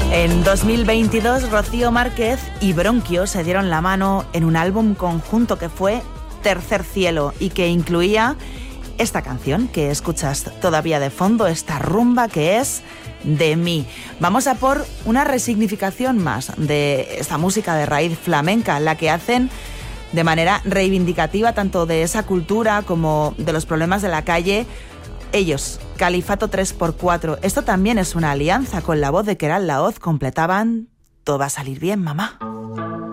En 2022, Rocío Márquez y Bronquio se dieron la mano en un álbum conjunto que fue Tercer Cielo y que incluía esta canción que escuchas todavía de fondo, esta rumba que es De mí. Vamos a por una resignificación más de esta música de raíz flamenca, la que hacen de manera reivindicativa tanto de esa cultura como de los problemas de la calle. Ellos, Califato 3x4, esto también es una alianza con la voz de Queralt Laoz, completaban Todo va a salir bien, mamá.